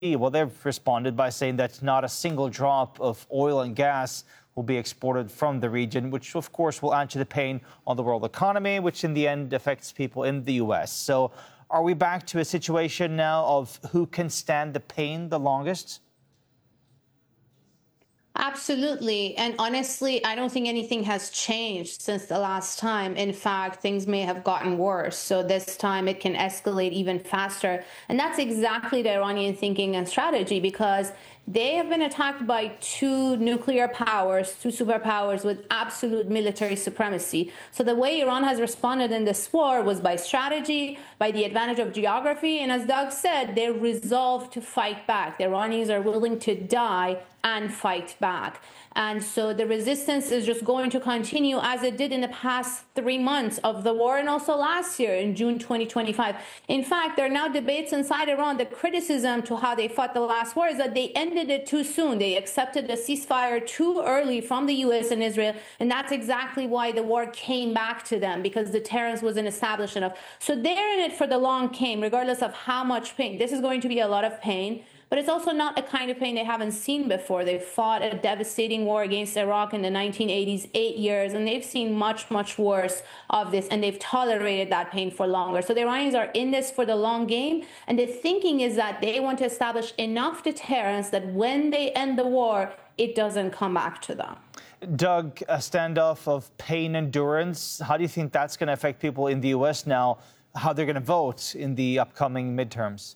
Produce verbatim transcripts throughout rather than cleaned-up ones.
Well, they've responded by saying that not a single drop of oil and gas will be exported from the region, which, of course, will add to the pain on the world economy, which in the end affects people in the U S. So are we back to a situation now of who can stand the pain the longest? Absolutely. And honestly, I don't think anything has changed since the last time. In fact, things may have gotten worse. So this time it can escalate even faster. And that's exactly the Iranian thinking and strategy, because they have been attacked by two nuclear powers, two superpowers with absolute military supremacy. So the way Iran has responded in this war was by strategy, by the advantage of geography. And as Doug said, they're resolved to fight back. The Iranians are willing to die and fight back. And so the resistance is just going to continue as it did in the past three months of the war, and also last year in June twenty twenty-five. In fact, there are now debates inside Iran. The criticism to how they fought the last war is that they ended it too soon. They accepted a ceasefire too early from the U S and Israel, and that's exactly why the war came back to them, because the deterrence wasn't established enough. So they're in it for the long game, regardless of how much pain. This is going to be a lot of pain. But it's also not a kind of pain they haven't seen before. They fought a devastating war against Iraq in the nineteen eighties, eight years, and they've seen much, much worse of this, and they've tolerated that pain for longer. So the Iranians are in this for the long game, and the thinking is that they want to establish enough deterrence that when they end the war, it doesn't come back to them. Doug, a standoff of pain endurance, how do you think that's going to affect people in the U S now, how they're going to vote in the upcoming midterms?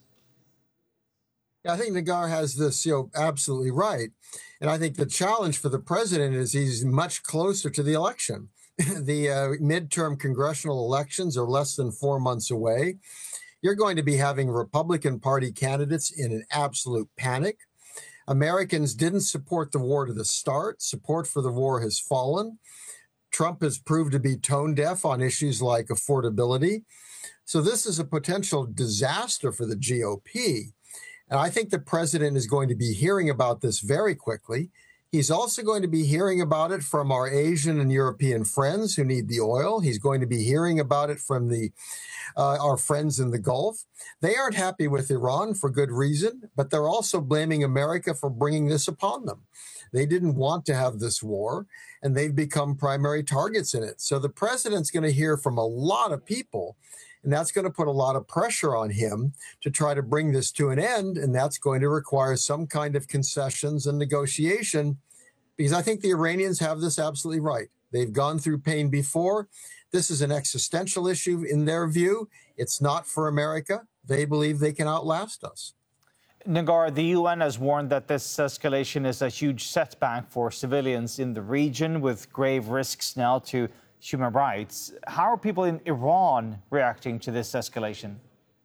I think Nagar has this, you know, absolutely right. And I think the challenge for the president is he's much closer to the election. the uh, midterm congressional elections are less than four months away. You're going to be having Republican Party candidates in an absolute panic. Americans didn't support the war to the start. Support for the war has fallen. Trump has proved to be tone deaf on issues like affordability. So this is a potential disaster for the G O P. And I think the president is going to be hearing about this very quickly. He's also going to be hearing about it from our Asian and European friends who need the oil. He's going to be hearing about it from the uh, our friends in the Gulf. They aren't happy with Iran for good reason, but they're also blaming America for bringing this upon them. They didn't want to have this war, and they've become primary targets in it. So the president's going to hear from a lot of people, and that's going to put a lot of pressure on him to try to bring this to an end. And that's going to require some kind of concessions and negotiation, because I think the Iranians have this absolutely right. They've gone through pain before. This is an existential issue in their view. It's not for America. They believe they can outlast us. Nagar, the U N has warned that this escalation is a huge setback for civilians in the region, with grave risks now to human rights. How are people in Iran reacting to this escalation?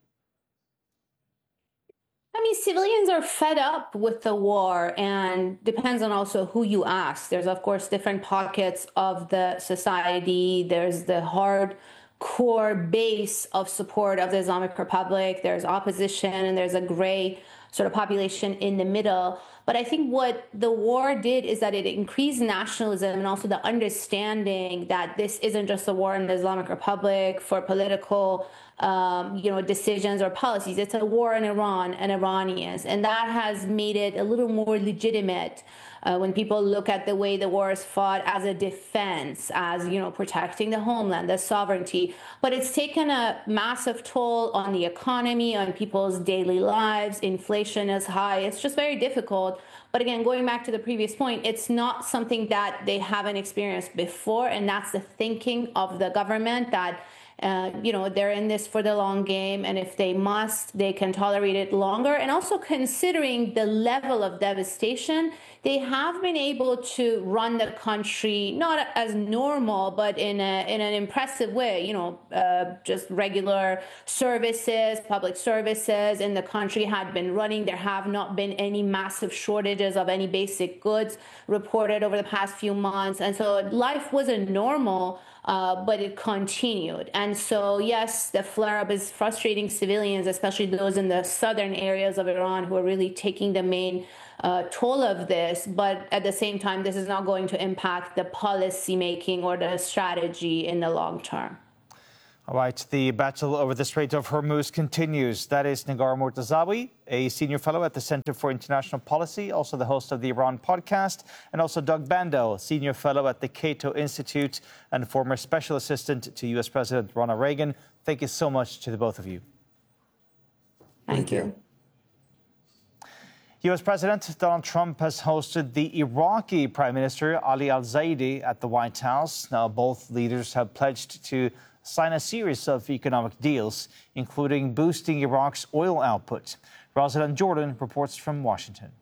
I mean, civilians are fed up with the war, and depends on also who you ask. There's, of course, different pockets of the society. There's the hardcore base of support of the Islamic Republic. There's opposition, and there's a gray sort of population in the middle. But I think what the war did is that it increased nationalism and also the understanding that this isn't just a war in the Islamic Republic for political, um, you know, decisions or policies. It's a war in Iran and Iranians, and that has made it a little more legitimate. Uh, when people look at the way the war is fought as a defense, as, you know, protecting the homeland, the sovereignty. But it's taken a massive toll on the economy, on people's daily lives. Inflation is high. It's just very difficult. But again, going back to the previous point, it's not something that they haven't experienced before. And that's the thinking of the government, that Uh, you know, they're in this for the long game, and if they must, they can tolerate it longer. And also considering the level of devastation, they have been able to run the country not as normal, but in a, in an impressive way. You know, uh, just regular services, public services in the country had been running. There have not been any massive shortages of any basic goods reported over the past few months, and so life wasn't normal. Uh, but it continued. And so, yes, the flare-up is frustrating civilians, especially those in the southern areas of Iran who are really taking the main uh, toll of this. But at the same time, this is not going to impact the policy making or the strategy in the long term. All right, the battle over the Strait of Hormuz continues. That is Negar Mortazawi, a senior fellow at the Center for International Policy, also the host of the Iran podcast, and also Doug Bandow, senior fellow at the Cato Institute and former special assistant to U S President Ronald Reagan. Thank you so much to the both of you. Thank you. U S President Donald Trump has hosted the Iraqi Prime Minister Ali al-Zaidi at the White House. Now, both leaders have pledged to sign a series of economic deals, including boosting Iraq's oil output. Rosalind Jordan reports from Washington.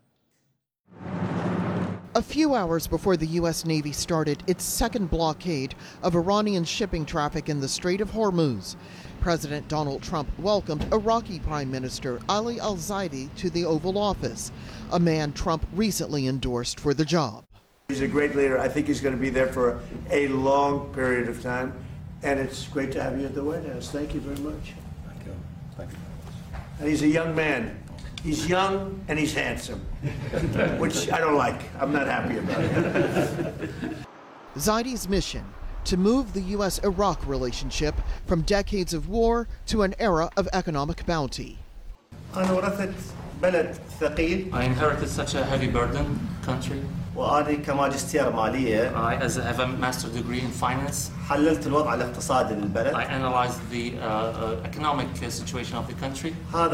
A few hours before the U S Navy started its second blockade of Iranian shipping traffic in the Strait of Hormuz, President Donald Trump welcomed Iraqi Prime Minister Ali al-Zaidi to the Oval Office, a man Trump recently endorsed for the job. He's a great leader. I think he's going to be there for a long period of time. And it's great to have you at the White House. Thank you very much. Thank you. Thank you. And he's a young man. He's young and he's handsome, which I don't like. I'm not happy about it. Zaidi's mission, to move the U S Iraq relationship from decades of war to an era of economic bounty. I inherited such a heavy burden country. I as a, have a master's degree in finance. I analyzed the uh, uh, economic uh, situation of the country.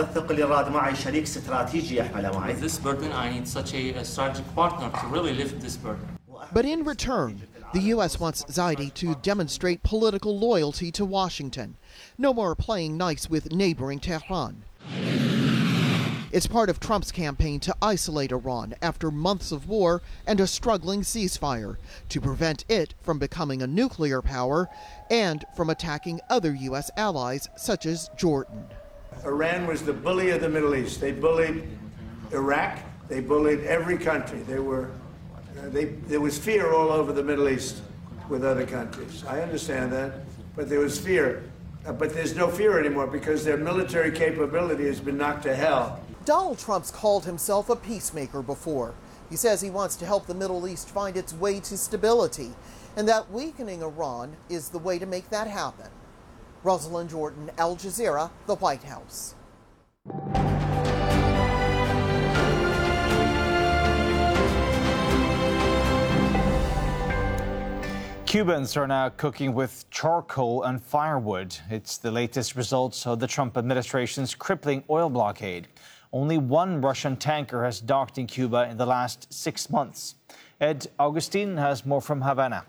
With this burden, I need such a, a strategic partner to really lift this burden. But in return, the U S wants Zaidi to demonstrate political loyalty to Washington. No more playing nice with neighboring Tehran. It's part of Trump's campaign to isolate Iran after months of war and a struggling ceasefire, to prevent it from becoming a nuclear power and from attacking other U S allies such as Jordan. Iran was the bully of the Middle East. They bullied Iraq. They bullied every country. They were, uh, they, there was fear all over the Middle East with other countries. I understand that, but there was fear. Uh, but there's no fear anymore because their military capability has been knocked to hell. Donald Trump's called himself a peacemaker before. He says he wants to help the Middle East find its way to stability, and that weakening Iran is the way to make that happen. Rosalind Jordan, Al Jazeera, the White House. Cubans are now cooking with charcoal and firewood. It's the latest results of the Trump administration's crippling oil blockade. Only one Russian tanker has docked in Cuba in the last six months. Ed Augustin has more from Havana.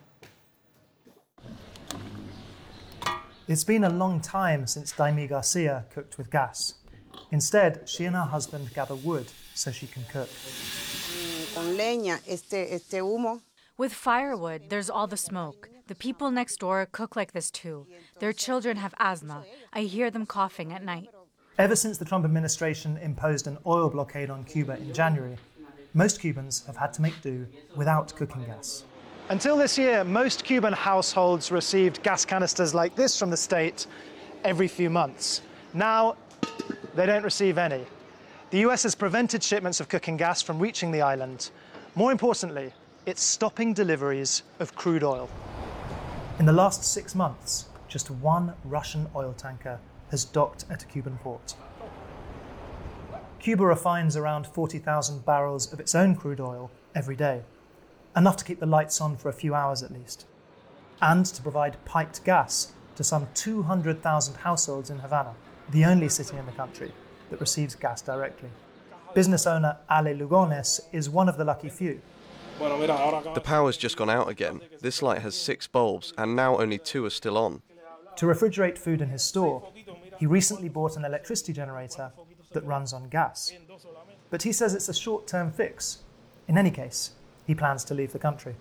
It's been a long time since Daimi Garcia cooked with gas. Instead, she and her husband gather wood so she can cook. With firewood, there's all the smoke. The people next door cook like this too. Their children have asthma. I hear them coughing at night. Ever since the Trump administration imposed an oil blockade on Cuba in January, most Cubans have had to make do without cooking gas. Until this year, most Cuban households received gas canisters like this from the state every few months. Now, they don't receive any. The U S has prevented shipments of cooking gas from reaching the island. More importantly, it's stopping deliveries of crude oil. In the last six months, just one Russian oil tanker has docked at a Cuban port. Cuba refines around forty thousand barrels of its own crude oil every day, enough to keep the lights on for a few hours at least, and to provide piped gas to some two hundred thousand households in Havana, the only city in the country that receives gas directly. Business owner Ale Lugones is one of the lucky few. The power's just gone out again. This light has six bulbs, and now only two are still on. To refrigerate food in his store, he recently bought an electricity generator that runs on gas. But he says it's a short-term fix. In any case, he plans to leave the country.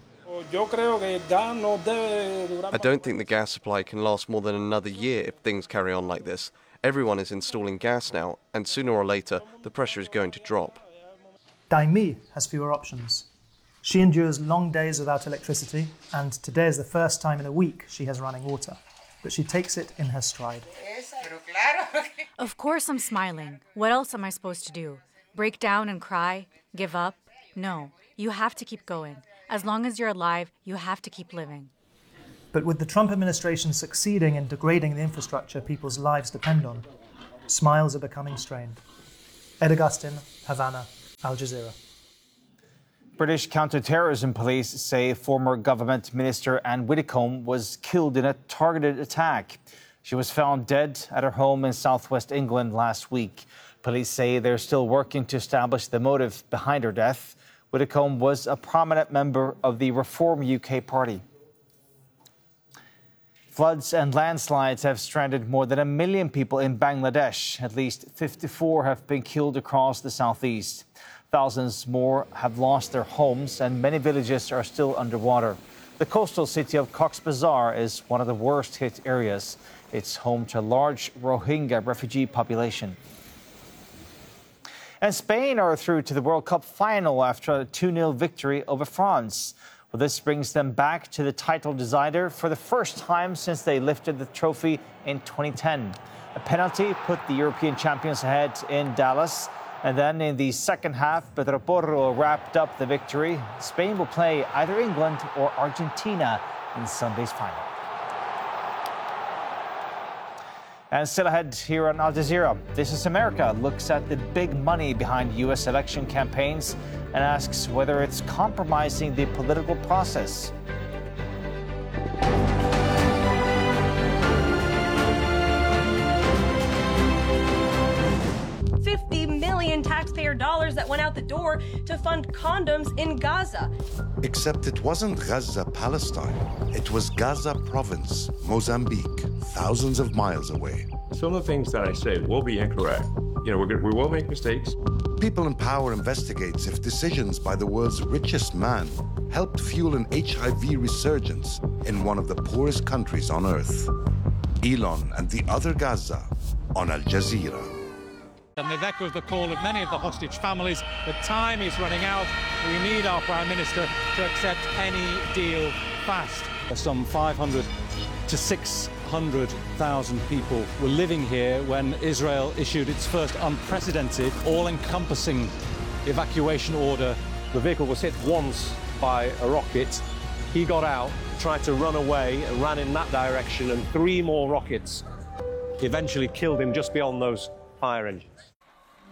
I don't think the gas supply can last more than another year if things carry on like this. Everyone is installing gas now, and sooner or later, the pressure is going to drop. Daimi has fewer options. She endures long days without electricity, and today is the first time in a week she has running water. But she takes it in her stride. Of course I'm smiling. What else am I supposed to do? Break down and cry? Give up? No, you have to keep going. As long as you're alive, you have to keep living. But with the Trump administration succeeding in degrading the infrastructure people's lives depend on, smiles are becoming strained. Ed Augustin, Havana, Al Jazeera. British counterterrorism police say former government minister Anne Widdecombe was killed in a targeted attack. She was found dead at her home in southwest England last week. Police say they're still working to establish the motive behind her death. Widdecombe was a prominent member of the Reform U K party. Floods and landslides have stranded more than a million people in Bangladesh. At least fifty-four have been killed across the southeast. Thousands more have lost their homes and many villages are still underwater. The coastal city of Cox's Bazar is one of the worst hit areas. It's home to a large Rohingya refugee population. And Spain are through to the World Cup final after a two nil victory over France. Well, this brings them back to the title decider for the first time since they lifted the trophy in twenty ten. A penalty put the European champions ahead in Dallas. And then in the second half, Pedro Porro wrapped up the victory. Spain will play either England or Argentina in Sunday's final. And still ahead here on Al Jazeera, This is America looks at the big money behind U S election campaigns and asks whether it's compromising the political process. fifty million taxpayer dollars that went out the door to fund condoms in Gaza. Except it wasn't Gaza, Palestine. It was Gaza province, Mozambique, thousands of miles away. Some of the things that I said will be incorrect. You know, we're gonna, we will make mistakes. People in Power investigates if decisions by the world's richest man helped fuel an H I V resurgence in one of the poorest countries on earth. Elon and the other Gaza on Al Jazeera. And they've echoed the call of many of the hostage families. The time is running out. We need our Prime Minister to accept any deal fast. Some five hundred to six hundred thousand people were living here when Israel issued its first unprecedented, all-encompassing evacuation order. The vehicle was hit once by a rocket. He got out, tried to run away, and ran in that direction, and three more rockets eventually killed him just beyond those fire engines.